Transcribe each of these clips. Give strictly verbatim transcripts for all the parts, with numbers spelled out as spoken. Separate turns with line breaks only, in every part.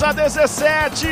Camisa dezessete.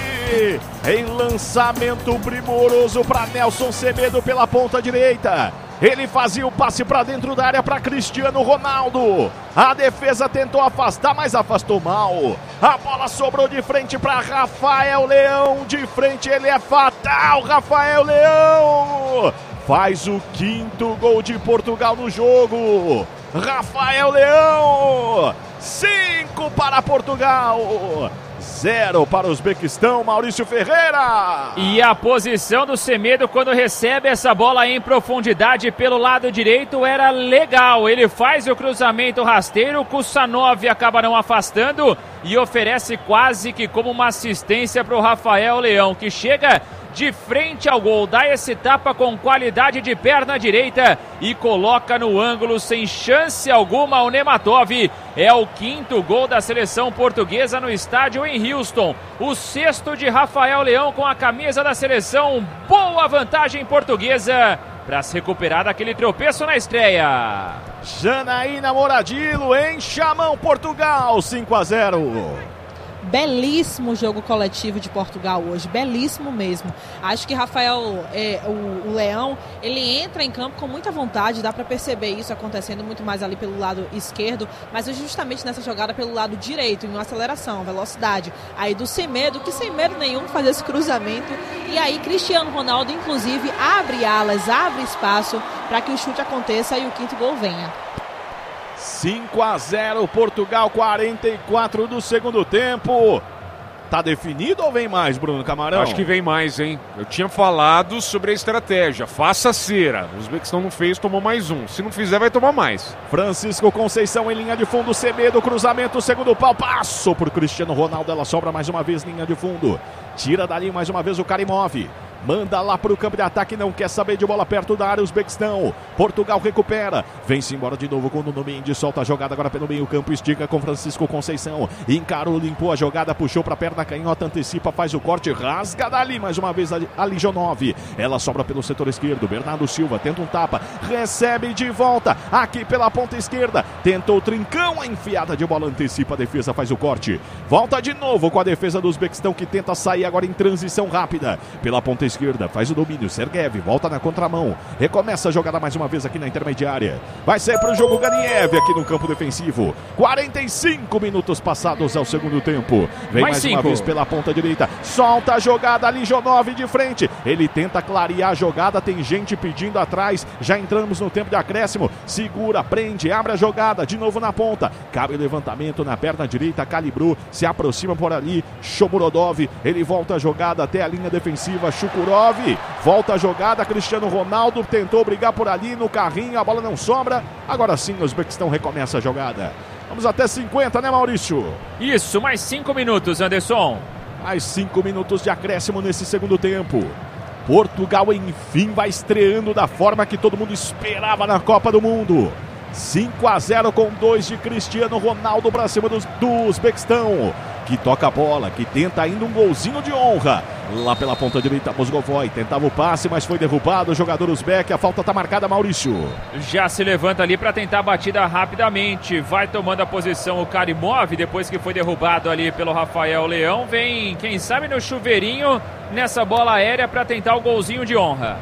Em lançamento primoroso para Nelson Semedo pela ponta direita. Ele fazia o passe para dentro da área para Cristiano Ronaldo. A defesa tentou afastar, mas afastou mal. A bola sobrou de frente para Rafael Leão. De frente ele é fatal, Rafael Leão. Faz o quinto gol de Portugal no jogo. Rafael Leão. Cinco para Portugal. Zero para o Uzbequistão, Maurício Ferreira.
E a posição do Semedo quando recebe essa bola em profundidade pelo lado direito era legal. Ele faz o cruzamento rasteiro, Kusanov acaba não afastando e oferece quase que como uma assistência para o Rafael Leão, que chega de frente ao gol, dá esse tapa com qualidade de perna direita e coloca no ângulo sem chance alguma o Nematov. É o quinto gol da seleção portuguesa no estádio em Houston. O sexto de Rafael Leão com a camisa da seleção. Boa vantagem portuguesa para se recuperar daquele tropeço na estreia.
Janaína Moradillo em Chamão, Portugal, cinco a zero.
Belíssimo jogo coletivo de Portugal hoje, belíssimo mesmo. Acho que Rafael, é, o, o Leão, ele entra em campo com muita vontade, dá para perceber isso acontecendo muito mais ali pelo lado esquerdo, mas justamente nessa jogada pelo lado direito, em uma aceleração, velocidade. Aí do Semedo, que sem medo nenhum faz esse cruzamento, e aí Cristiano Ronaldo, inclusive, abre alas, abre espaço para que o chute aconteça e o quinto gol venha.
cinco a zero, Portugal, quarenta e quatro do segundo tempo. Tá definido ou vem mais, Bruno Camarão?
Acho que vem mais, hein? Eu tinha falado sobre a estratégia. Faça cera. O Uzbequistão não fez, tomou mais um. Se não fizer, vai tomar mais.
Francisco Conceição em linha de fundo. Semedo, cruzamento, segundo pau. Passou por Cristiano Ronaldo. Ela sobra mais uma vez, linha de fundo. Tira dali mais uma vez o Karimov. Manda lá para o campo de ataque, não quer saber de bola perto da área, Uzbequistão. Portugal recupera, vem-se embora de novo com o Nuno Mendes, solta a jogada agora pelo meio campo, estica com Francisco Conceição. Encarou, limpou a jogada, puxou para a perna canhota, antecipa, faz o corte, rasga dali mais uma vez a Lijonov. Ela sobra pelo setor esquerdo, Bernardo Silva tenta um tapa, recebe de volta, aqui pela ponta esquerda, tentou o trincão, a enfiada de bola, antecipa a defesa, faz o corte. Volta de novo com a defesa do Uzbequistão que tenta sair agora em transição rápida. Pela ponta esquerda, faz o domínio, Sergev, volta na contramão, recomeça a jogada mais uma vez aqui na intermediária, vai ser para o jogo Ganiev aqui no campo defensivo. Quarenta e cinco minutos passados ao segundo tempo, vem mais, mais uma vez pela ponta direita, solta a jogada, Lijonov de frente, ele tenta clarear a jogada, tem gente pedindo atrás, já entramos no tempo de acréscimo, segura, prende, abre a jogada, de novo na ponta, cabe o levantamento na perna direita, calibrou, se aproxima por ali, Shomurodov, ele volta a jogada até a linha defensiva, Chukurov, volta a jogada, Cristiano Ronaldo tentou brigar por ali no carrinho, a bola não sobra, agora sim o Uzbequistão recomeça a jogada. Vamos até cinquenta, né, Maurício?
Isso, mais cinco minutos, Anderson.
Mais cinco minutos de acréscimo nesse segundo tempo. Portugal enfim vai estreando da forma que todo mundo esperava na Copa do Mundo. cinco a zero com dois de Cristiano Ronaldo para cima do, do Uzbequistão, que toca a bola, que tenta ainda um golzinho de honra. Lá pela ponta direita, Mozgovoi tentava o passe, mas foi derrubado o jogador uzbek. A falta está marcada, Maurício.
Já se levanta ali para tentar a batida rapidamente. Vai tomando a posição o Karimov, depois que foi derrubado ali pelo Rafael Leão. Vem, quem sabe, no chuveirinho nessa bola aérea para tentar o golzinho de honra.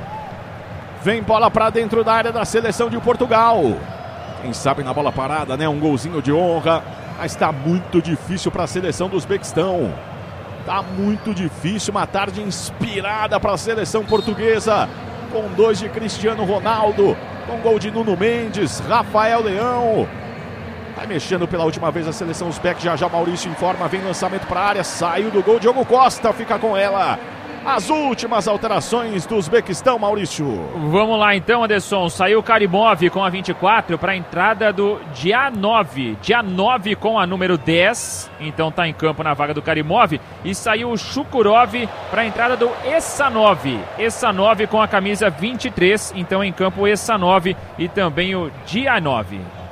Vem bola para dentro da área da seleção de Portugal. Quem sabe na bola parada, né? Um golzinho de honra. Mas está muito difícil para a seleção do Uzbequistão. Está muito difícil, uma tarde inspirada para a seleção portuguesa. Com dois de Cristiano Ronaldo, com gol de Nuno Mendes, Rafael Leão. Vai mexendo pela última vez a seleção uzbek, já já Maurício informa, vem lançamento para a área, saiu do gol, Diogo Costa fica com ela. As últimas alterações do Uzbequistão, Maurício.
Vamos lá então, Anderson. Saiu o Karimov com a vinte e quatro para a entrada do Djanov. Djanov com a número dez. Então está em campo na vaga do Karimov. E saiu o Chukurov para a entrada do Essanov. Essanov com a camisa vinte e três. Então em campo o Essanov e também o Djanov.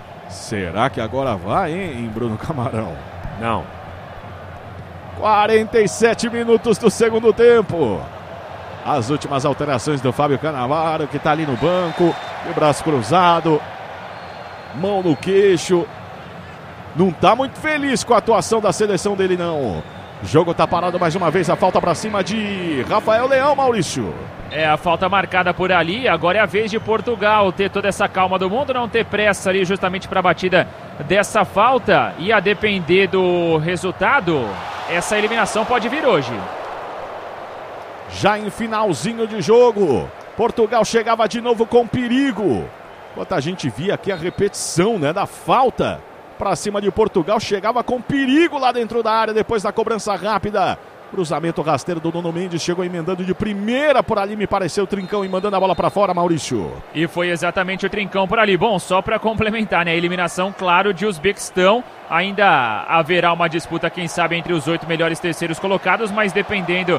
Será que agora vai, hein, Bruno Camarão?
Não.
quarenta e sete minutos do segundo tempo. As últimas alterações do Fábio Cannavaro, que está ali no banco, de braço cruzado, mão no queixo. Não está muito feliz com a atuação da seleção dele, não. Jogo tá parado mais uma vez, a falta para cima de Rafael Leão, Maurício.
É, a falta marcada por ali, agora é a vez de Portugal ter toda essa calma do mundo, não ter pressa ali justamente para a batida dessa falta, e a depender do resultado, essa eliminação pode vir hoje.
Já em finalzinho de jogo, Portugal chegava de novo com perigo. Enquanto a gente via aqui a repetição, né, da falta para cima de Portugal, chegava com perigo lá dentro da área depois da cobrança rápida. Cruzamento rasteiro do Nuno Mendes, chegou emendando de primeira por ali, me pareceu o Trincão e mandando a bola para fora, Maurício.
E foi exatamente o Trincão por ali. Bom, só para complementar, né, a eliminação, claro, de Uzbequistão. Ainda haverá uma disputa, quem sabe, entre os oito melhores terceiros colocados, mas dependendo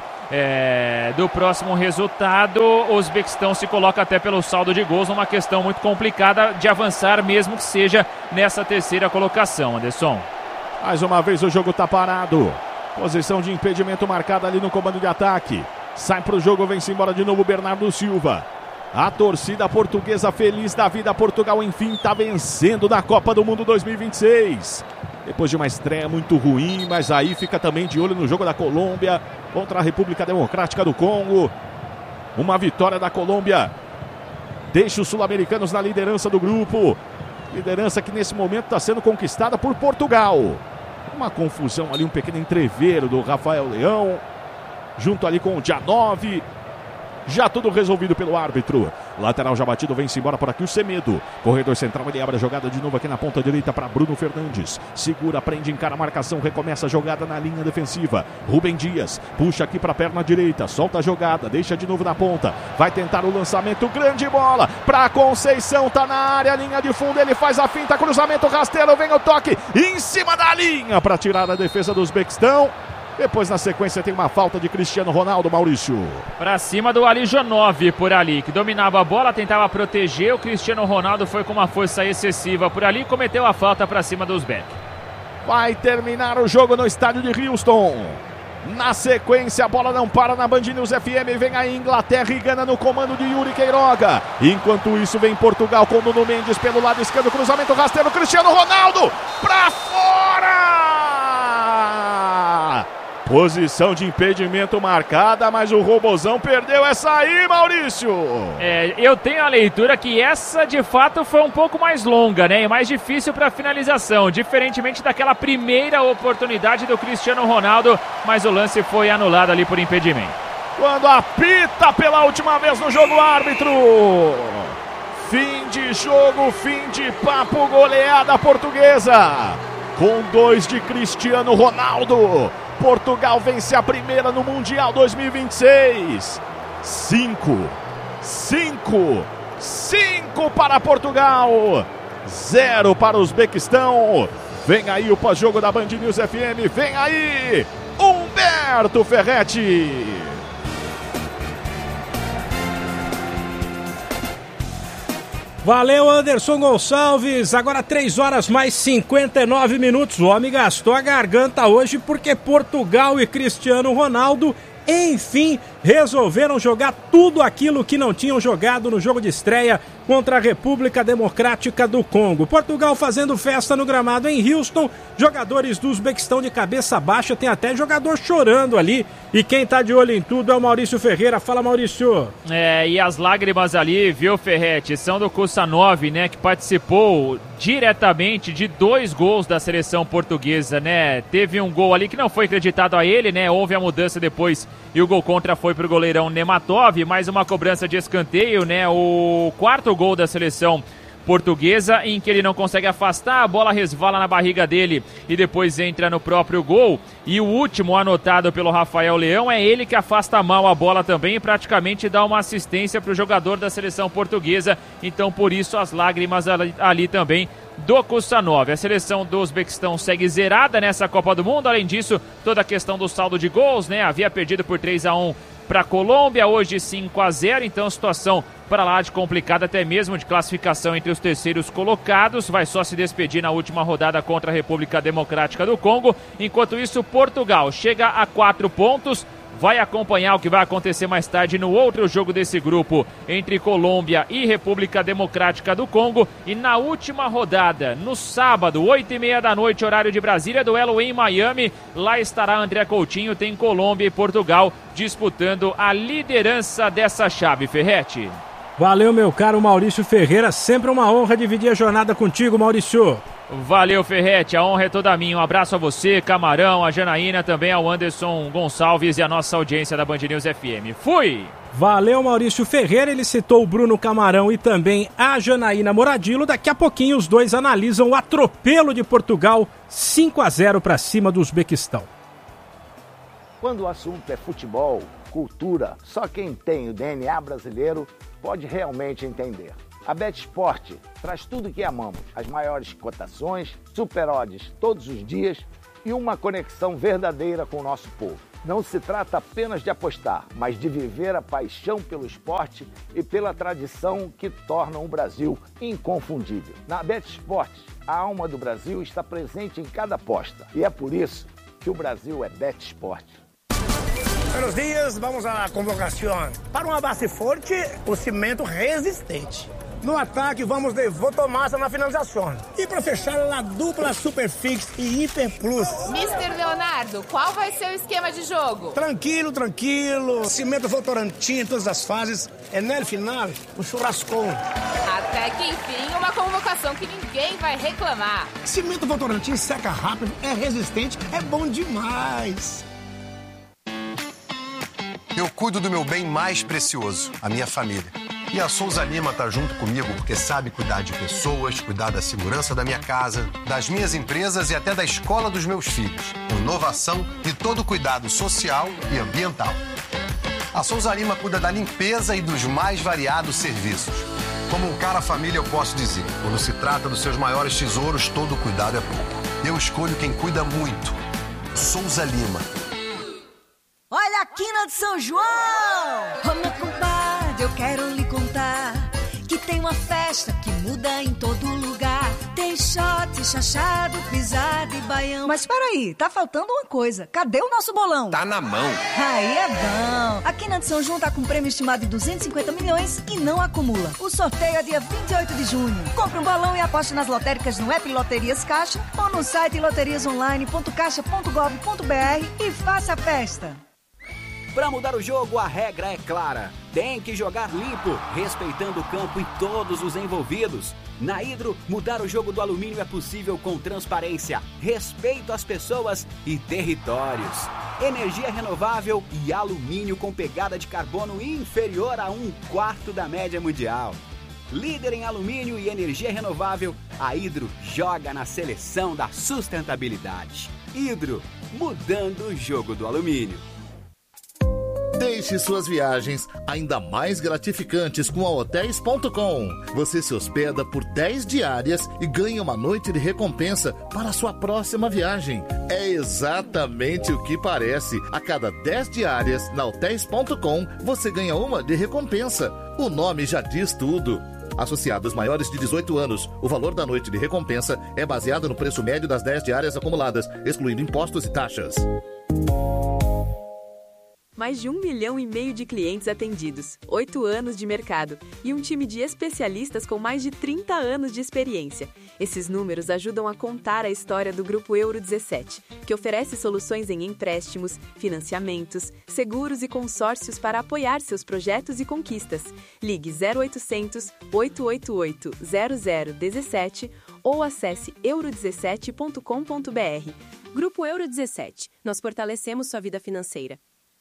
é, do próximo resultado, o Uzbequistão se coloca até pelo saldo de gols, uma questão muito complicada de avançar, mesmo que seja nessa terceira colocação, Anderson.
Mais uma vez o jogo está parado. Posição de impedimento marcada ali no comando de ataque. Sai para o jogo, vem-se embora de novo Bernardo Silva. A torcida portuguesa feliz da vida. Portugal, enfim, está vencendo na Copa do Mundo dois mil e vinte e seis. Depois de uma estreia muito ruim, mas aí fica também de olho no jogo da Colômbia contra a República Democrática do Congo. Uma vitória da Colômbia deixa os sul-americanos na liderança do grupo. Liderança que nesse momento está sendo conquistada por Portugal. Uma confusão ali, um pequeno entreveiro do Rafael Leão, junto ali com o Janov. Já tudo resolvido pelo árbitro. Lateral já batido, vem-se embora por aqui o Semedo. Corredor central, ele abre a jogada de novo aqui na ponta direita para Bruno Fernandes. Segura, prende, encara a marcação, recomeça a jogada na linha defensiva. Rubem Dias, puxa aqui para a perna direita, solta a jogada, deixa de novo na ponta. Vai tentar o lançamento, grande bola para Conceição, tá na área, linha de fundo, ele faz a finta, cruzamento rasteiro, vem o toque em cima da linha para tirar a defesa do Uzbequistão. Depois, na sequência, tem uma falta de Cristiano Ronaldo, Maurício.
Pra cima do Alijonov por ali, que dominava a bola, tentava proteger. O Cristiano Ronaldo foi com uma força excessiva por ali e cometeu a falta pra cima do Uzbek.
Vai terminar o jogo no estádio de Houston. Na sequência, a bola não para na Band News F M. Vem aí Inglaterra e Gana no comando de Yuri Queiroga. Enquanto isso, vem Portugal com Nuno Mendes pelo lado esquerdo. Cruzamento rasteiro, Cristiano Ronaldo pra fora! Posição de impedimento marcada, mas o Robozão perdeu essa aí, Maurício.
É, eu tenho a leitura que essa de fato foi um pouco mais longa, né? E mais difícil para finalização, diferentemente daquela primeira oportunidade do Cristiano Ronaldo, mas o lance foi anulado ali por impedimento.
Quando apita pela última vez no jogo, árbitro. Fim de jogo, fim de papo, goleada portuguesa. Com dois de Cristiano Ronaldo. Portugal vence a primeira no Mundial dois mil e vinte e seis. Cinco. Cinco. Cinco para Portugal. Zero para o Uzbequistão. Vem aí o pós-jogo da Band News F M. Vem aí Humberto Ferretti.
Valeu, Anderson Gonçalves. Agora três horas mais cinquenta e nove minutos. O homem gastou a garganta hoje porque Portugal e Cristiano Ronaldo, enfim, resolveram jogar tudo aquilo que não tinham jogado no jogo de estreia contra a República Democrática do Congo. Portugal fazendo festa no gramado em Houston. Jogadores do Uzbequistão de cabeça baixa, tem até jogador chorando ali. E quem tá de olho em tudo é o Maurício Ferreira. Fala, Maurício.
É, e as lágrimas ali, viu, Ferretti? São do Kusanov, né, que participou diretamente de dois gols da seleção portuguesa, né? Teve um gol ali que não foi acreditado a ele, né? Houve a mudança depois e o gol contra foi pro goleirão Nematov. Mais uma cobrança de escanteio, né? O quarto gol da seleção portuguesa, em que ele não consegue afastar, a bola resvala na barriga dele e depois entra no próprio gol. E o último anotado pelo Rafael Leão é ele que afasta mal a bola também e praticamente dá uma assistência para o jogador da seleção portuguesa. Então por isso as lágrimas ali, ali também do Kusanov. A seleção do Uzbequistão segue zerada nessa Copa do Mundo. Além disso, toda a questão do saldo de gols, né? Havia perdido por três a um para a Colômbia, hoje cinco a zero, então situação para lá de complicada, até mesmo de classificação entre os terceiros colocados. Vai só se despedir na última rodada contra a República Democrática do Congo. Enquanto isso, Portugal chega a quatro pontos, vai acompanhar o que vai acontecer mais tarde no outro jogo desse grupo entre Colômbia e República Democrática do Congo. E na última rodada, no sábado, oito e meia da noite, horário de Brasília, duelo em Miami. Lá estará André Coutinho, tem Colômbia e Portugal disputando a liderança dessa chave, Ferretti.
Valeu, meu caro Maurício Ferreira, sempre uma honra dividir a jornada contigo, Maurício.
Valeu, Ferretti, a honra é toda minha. Um abraço a você, Camarão, a Janaína, também ao Anderson Gonçalves e a nossa audiência da Band News F M. Fui!
Valeu, Maurício Ferreira, ele citou o Bruno Camarão e também a Janaína Moradilo. Daqui a pouquinho os dois analisam o atropelo de Portugal, cinco a zero para cima do Uzbequistão.
Quando o assunto é futebol, cultura, só quem tem o D N A brasileiro pode realmente entender. A BetSport traz tudo o que amamos, as maiores cotações, super odds todos os dias e uma conexão verdadeira com o nosso povo. Não se trata apenas de apostar, mas de viver a paixão pelo esporte e pela tradição que tornam o Brasil inconfundível. Na BetSport, a alma do Brasil está presente em cada aposta e é por isso que o Brasil é BetSport.
Buenos dias, vamos à convocação. Para uma base forte, o cimento resistente. No ataque, vamos de Votomassa na finalização. E para fechar, a dupla Superfix e Hiper Plus.
mister Leonardo, qual vai ser o esquema de jogo?
Tranquilo, tranquilo. Cimento Votorantim em todas as fases. É no final, o churrascão.
Até que enfim, uma convocação que ninguém vai reclamar.
Cimento Votorantim seca rápido, é resistente, é bom demais.
Eu cuido do meu bem mais precioso, a minha família. E a Souza Lima tá junto comigo porque sabe cuidar de pessoas, cuidar da segurança da minha casa, das minhas empresas e até da escola dos meus filhos. Com inovação e todo cuidado social e ambiental. A Souza Lima cuida da limpeza e dos mais variados serviços. Como um cara família, eu posso dizer, quando se trata dos seus maiores tesouros, todo cuidado é pouco. Eu escolho quem cuida muito. Souza Lima.
Olha a quina de São João! Ô meu compadre, eu quero lhe contar que tem uma festa que muda em todo lugar. Tem shot, chachado, pisada e baião.
Mas peraí, tá faltando uma coisa. Cadê o nosso bolão?
Tá na mão.
Aí é bom. A Quina de São João tá com um prêmio estimado de duzentos e cinquenta milhões e não acumula. O sorteio é dia vinte e oito de junho. Compre um balão e aposte nas lotéricas no app Loterias Caixa ou no site loterias online ponto caixa ponto gov ponto br e faça a festa.
Para mudar o jogo, a regra é clara. Tem que jogar limpo, respeitando o campo e todos os envolvidos. Na Hidro, mudar o jogo do alumínio é possível com transparência, respeito às pessoas e territórios. Energia renovável e alumínio com pegada de carbono inferior a um quarto da média mundial. Líder em alumínio e energia renovável, a Hidro joga na seleção da sustentabilidade. Hidro, mudando o jogo do alumínio.
Deixe suas viagens ainda mais gratificantes com a Hotéis ponto com. Você se hospeda por dez diárias e ganha uma noite de recompensa para a sua próxima viagem. É exatamente o que parece. A cada dez diárias na Hotéis ponto com, você ganha uma de recompensa. O nome já diz tudo. Associados maiores de dezoito anos, o valor da noite de recompensa é baseado no preço médio das dez diárias acumuladas, excluindo impostos e taxas.
Mais de um milhão e meio de clientes atendidos, oito anos de mercado e um time de especialistas com mais de trinta anos de experiência. Esses números ajudam a contar a história do Grupo Euro dezessete, que oferece soluções em empréstimos, financiamentos, seguros e consórcios para apoiar seus projetos e conquistas. Ligue zero oitocentos, oito oito oito, zero zero um sete ou acesse euro dezessete ponto com ponto br. Grupo Euro dezessete. Nós fortalecemos sua vida financeira.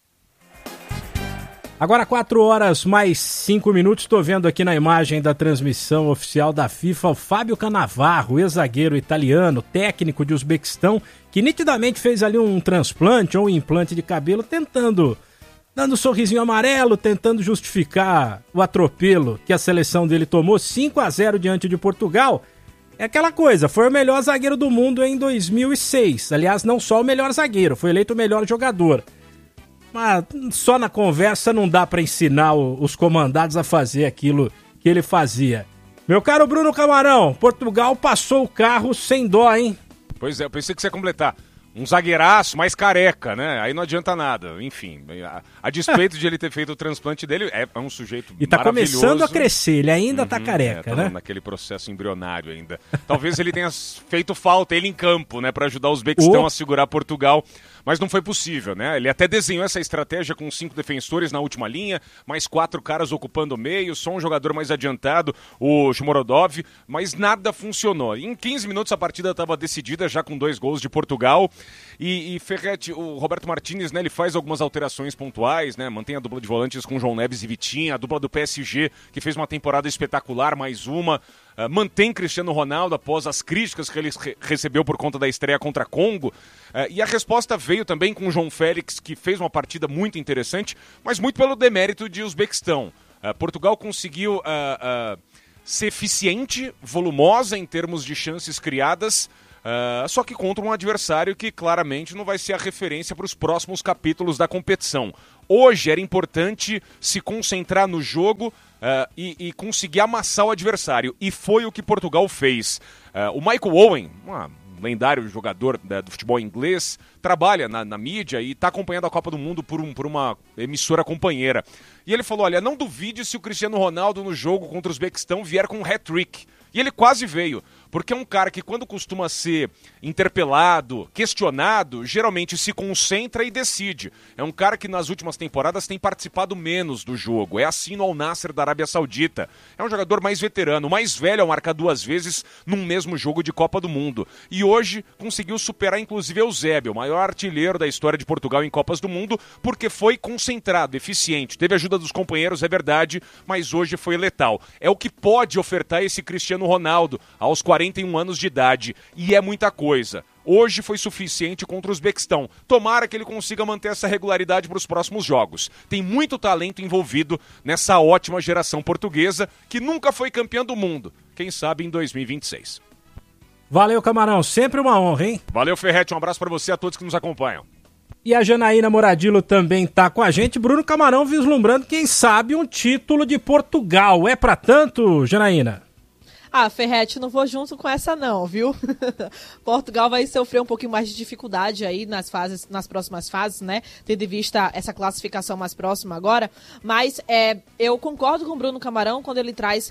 Agora quatro horas mais cinco minutos, estou vendo aqui na imagem da transmissão oficial da FIFA o Fábio Cannavaro, ex-zagueiro italiano, técnico de Uzbequistão, que nitidamente fez ali um transplante ou um implante de cabelo, tentando, dando um sorrisinho amarelo, tentando justificar o atropelo que a seleção dele tomou, cinco a zero diante de Portugal. É aquela coisa, foi o melhor zagueiro do mundo em dois mil e seis, aliás, não só o melhor zagueiro, foi eleito o melhor jogador. Mas só na conversa não dá para ensinar os comandados a fazer aquilo que ele fazia. Meu caro Bruno Camarão, Portugal passou o carro sem dó, hein?
Pois é, eu pensei que você ia completar. um zagueiraço mais careca, né? Aí não adianta nada. Enfim, a, a despeito de ele ter feito o transplante dele, é, é um sujeito
e tá
maravilhoso.
começando a crescer, ele ainda uhum, tá careca,
é, tá
né?
naquele processo embrionário ainda. Talvez ele tenha feito falta, ele em campo, né? Pra ajudar o Uzbequistão oh. a segurar Portugal. Mas não foi possível, né? Ele até desenhou essa estratégia com cinco defensores na última linha, mais quatro caras ocupando o meio, só um jogador mais adiantado, o Shomorodov, mas nada funcionou. Em quinze minutos a partida estava decidida, já com dois gols de Portugal. E, e Ferretti, o Roberto Martínez, né, ele faz algumas alterações pontuais, né? Mantém a dupla de volantes com João Neves e Vitinha, a dupla do P S G, que fez uma temporada espetacular, mais uma. Uh, mantém Cristiano Ronaldo após as críticas que ele re- recebeu por conta da estreia contra Congo. Uh, e a resposta veio também com o João Félix, que fez uma partida muito interessante, mas muito pelo demérito de Uzbequistão. Uh, Portugal conseguiu uh, uh, ser eficiente, volumosa em termos de chances criadas, uh, só que contra um adversário que claramente não vai ser a referência para os próximos capítulos da competição. Hoje era importante se concentrar no jogo uh, e, e conseguir amassar o adversário. E foi o que Portugal fez. Uh, o Michael Owen, um lendário jogador uh, do futebol inglês, trabalha na, na mídia e está acompanhando a Copa do Mundo por, um, por uma emissora companheira. E ele falou, olha, não duvide se o Cristiano Ronaldo no jogo contra o Uzbequistão vier com um hat-trick. E ele quase veio, porque é um cara que quando costuma ser interpelado, questionado, geralmente se concentra e decide. É um cara que nas últimas temporadas tem participado menos do jogo. É assim no Al Nassr da Arábia Saudita. É um jogador mais veterano, mais velho ao marcar duas vezes num mesmo jogo de Copa do Mundo. E hoje conseguiu superar inclusive Eusébio, o maior artilheiro da história de Portugal em Copas do Mundo, porque foi concentrado, eficiente. Teve ajuda dos companheiros, é verdade, mas hoje foi letal. É o que pode ofertar esse Cristiano Ronaldo aos quarenta e um anos de idade, e é muita coisa. Hoje foi suficiente contra o Uzbequistão. Tomara que ele consiga manter essa regularidade para os próximos jogos. Tem muito talento envolvido nessa ótima geração portuguesa que nunca foi campeã do mundo. Quem sabe em dois mil e vinte e seis.
Valeu, Camarão. Sempre uma honra, hein?
Valeu, Ferretti. Um abraço para você e a todos que nos acompanham.
E a Janaína Moradilo também tá com a gente. Bruno Camarão vislumbrando, quem sabe, um título de Portugal. É pra tanto, Janaína?
Ah, Ferretti, não vou junto com essa não, viu? Portugal vai sofrer um pouquinho mais de dificuldade aí nas fases, nas próximas fases, né? Tendo em vista essa classificação mais próxima agora. Mas é, eu concordo com o Bruno Camarão quando ele traz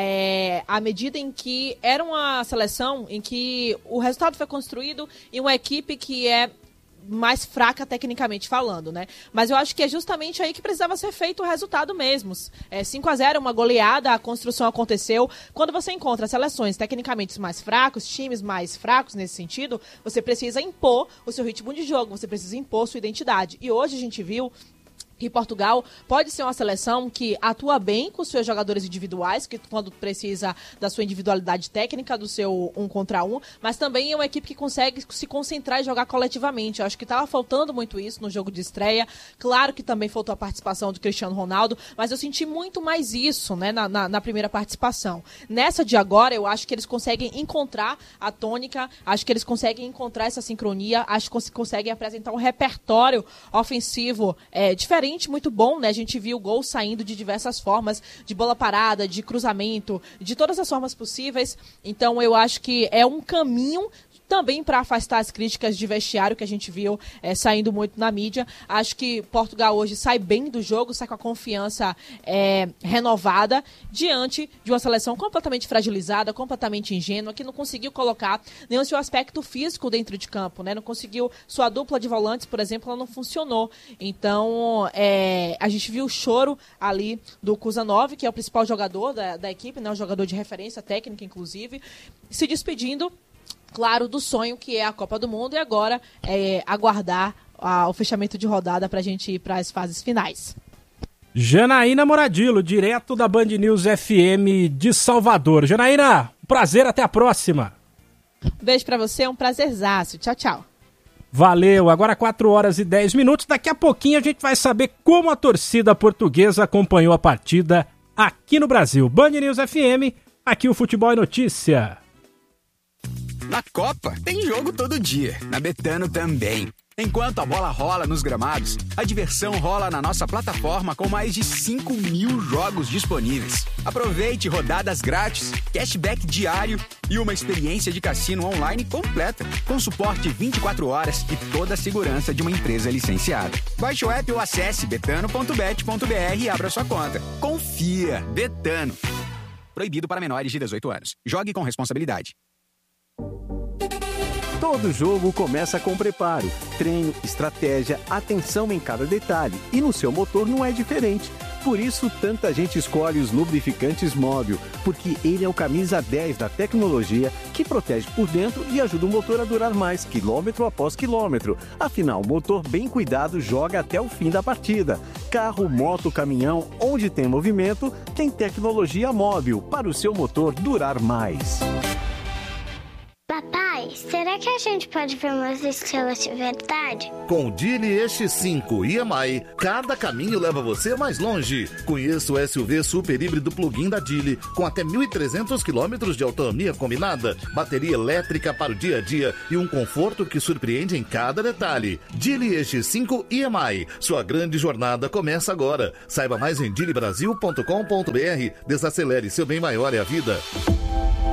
é, a medida em que era uma seleção em que o resultado foi construído em uma equipe que é mais fraca tecnicamente falando, né? Mas eu acho que é justamente aí que precisava ser feito o resultado mesmo. É, cinco a zero, uma goleada, a construção aconteceu. Quando você encontra seleções tecnicamente mais fracos, times mais fracos nesse sentido, você precisa impor o seu ritmo de jogo, você precisa impor sua identidade. E hoje a gente viu que Portugal pode ser uma seleção que atua bem com os seus jogadores individuais, que quando precisa da sua individualidade técnica, do seu um contra um, mas também é uma equipe que consegue se concentrar e jogar coletivamente. Eu acho que estava faltando muito isso no jogo de estreia. Claro que também faltou a participação do Cristiano Ronaldo, mas eu senti muito mais isso, né, na, na, na primeira participação. Nessa de agora, eu acho que eles conseguem encontrar a tônica, acho que eles conseguem encontrar essa sincronia, acho que conseguem apresentar um repertório ofensivo é, diferente, muito bom, né? A gente viu o gol saindo de diversas formas, de bola parada, de cruzamento, de todas as formas possíveis. Então eu acho que é um caminho também para afastar as críticas de vestiário que a gente viu é, saindo muito na mídia. Acho que Portugal hoje sai bem do jogo, sai com a confiança é, renovada diante de uma seleção completamente fragilizada, completamente ingênua, que não conseguiu colocar nenhum seu aspecto físico dentro de campo, né? Não conseguiu, sua dupla de volantes, por exemplo, ela não funcionou. Então, é, a gente viu o choro ali do Kusanov, que é o principal jogador da, da equipe, né? Um jogador de referência técnica, inclusive, se despedindo, claro, do sonho que é a Copa do Mundo, e agora é, aguardar a, o fechamento de rodada para a gente ir para as fases finais.
Janaína Moradilo, direto da Band News F M de Salvador. Janaína, um prazer, até a próxima.
Um beijo para você, um prazerzaço. Tchau, tchau.
Valeu, agora quatro horas e dez minutos. Daqui a pouquinho a gente vai saber como a torcida portuguesa acompanhou a partida aqui no Brasil. Band News F M, aqui o Futebol é Notícia.
Na Copa, tem jogo todo dia. Na Betano também. Enquanto a bola rola nos gramados, a diversão rola na nossa plataforma com mais de cinco mil jogos disponíveis. Aproveite rodadas grátis, cashback diário e uma experiência de cassino online completa, com suporte vinte e quatro horas e toda a segurança de uma empresa licenciada. Baixe o app ou acesse betano ponto bet ponto br e abra sua conta. Confia, Betano. Proibido para menores de dezoito anos. Jogue com responsabilidade.
Todo jogo começa com preparo, treino, estratégia, atenção em cada detalhe. E no seu motor não é diferente. Por isso, tanta gente escolhe os lubrificantes Móbil, porque ele é o camisa dez da tecnologia que protege por dentro e ajuda o motor a durar mais, quilômetro após quilômetro. Afinal, o motor bem cuidado joga até o fim da partida. Carro, moto, caminhão, onde tem movimento, tem tecnologia Móbil para o seu motor durar mais.
Papai, será que a gente pode ver umas estrelas de verdade?
Com o Geely E X cinco e M I, cada caminho leva você mais longe. Conheça o S U V super híbrido plug-in da Geely, com até mil e trezentos quilômetros de autonomia combinada, bateria elétrica para o dia a dia e um conforto que surpreende em cada detalhe. Geely E X cinco e M I, sua grande jornada começa agora. Saiba mais em geely brasil ponto com ponto br. Desacelere, seu bem maior é a vida.